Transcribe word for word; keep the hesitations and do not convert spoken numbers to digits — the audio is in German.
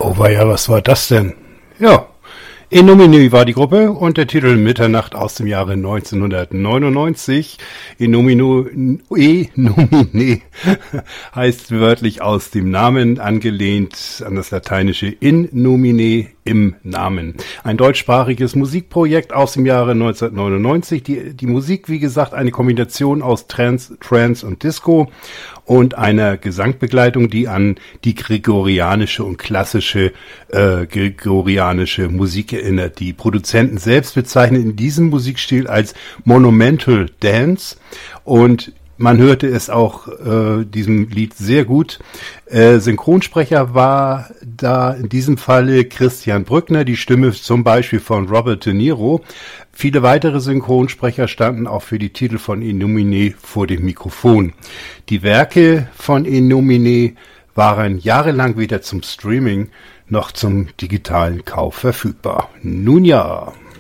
Oh weia, was war das denn? Ja, In Nomine war die Gruppe und der Titel Mitternacht aus dem Jahre neunzehnhundertneunundneunzig. In Nomino, E Nomine heißt wörtlich aus dem Namen, angelehnt an das lateinische In Nomine, im Namen. Ein deutschsprachiges Musikprojekt aus dem Jahre neunzehnhundertneunundneunzig. Die, die Musik, wie gesagt, eine Kombination aus Trance, Trance und Disco und einer Gesangbegleitung, die an die gregorianische und klassische äh, gregorianische Musik erinnert. Die Produzenten selbst bezeichnen in diesem Musikstil als Monumental Dance und man hörte es auch äh, diesem Lied sehr gut. Äh, Synchronsprecher war da in diesem Falle Christian Brückner, die Stimme zum Beispiel von Robert De Niro. Viele weitere Synchronsprecher standen auch für die Titel von In Nomine vor dem Mikrofon. Die Werke von In Nomine waren jahrelang weder zum Streaming noch zum digitalen Kauf verfügbar. Nun ja.